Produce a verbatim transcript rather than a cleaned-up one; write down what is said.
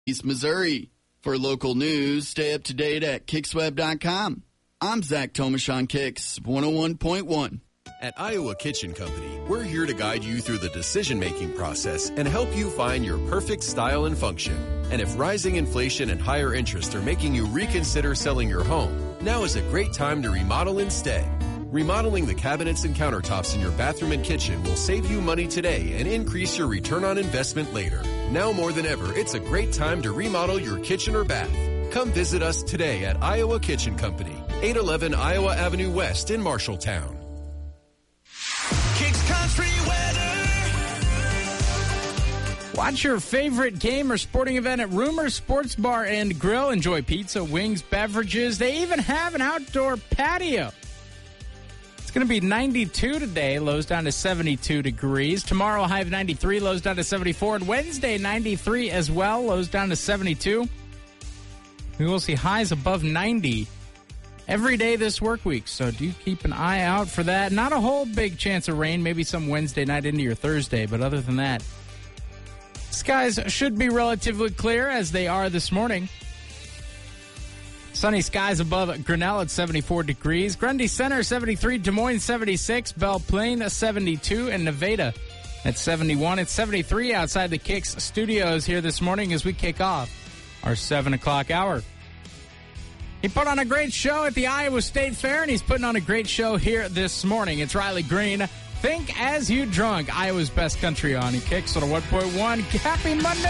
East Missouri. For local news, stay up to date at kicks web dot com. I'm Zach Tomash on Kicks one oh one point one. At Iowa Kitchen Company, we're here to guide you through the decision-making process and help you find your perfect style and function. And if rising inflation and higher interest are making you reconsider selling your home, now is a great time to remodel instead. Remodeling the cabinets and countertops in your bathroom and kitchen will save you money today and increase your return on investment later. Now more than ever, it's a great time to remodel your kitchen or bath. Come visit us today at Iowa Kitchen Company, eight eleven Iowa Avenue West in Marshalltown. Kicks Country Weather. Watch your favorite game or sporting event at Rumor Sports Bar and Grill. Enjoy pizza, wings, beverages. They even have an outdoor patio. It's going to be ninety-two today, lows down to seventy-two degrees. Tomorrow, high of ninety-three, lows down to seventy-four. And Wednesday, ninety-three as well, lows down to seventy-two. We will see highs above ninety every day this work week, so do keep an eye out for that. Not a whole big chance of rain, maybe some Wednesday night into your Thursday, but other than that, skies should be relatively clear as they are this morning. Sunny skies above Grinnell at seventy-four degrees. Grundy Center, seventy-three. Des Moines, seventy-six. Belle Plaine, seventy-two. And Nevada at seventy-one. It's seventy-three outside the Kicks studios here this morning as we kick off our seven o'clock hour. He put on a great show at the Iowa State Fair, and he's putting on a great show here this morning. It's Riley Green. Think As You Drunk, Iowa's best country on Kicks on a one point one. Happy Monday.